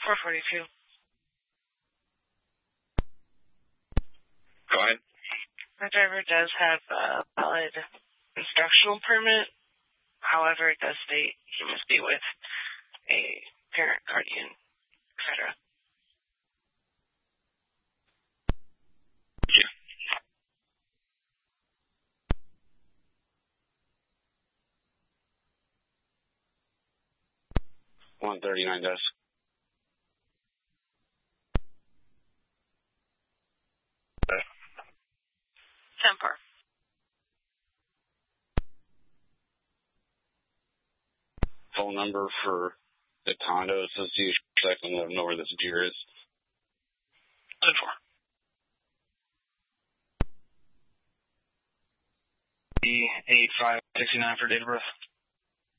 442. Go ahead. My driver does have a valid instructional permit. However, it does state he must be with a parent, guardian, etc. Yeah. 139 does. Temper. Phone number for the condo association so I can let them know where this gear is. 10-4. E8569 for date of birth.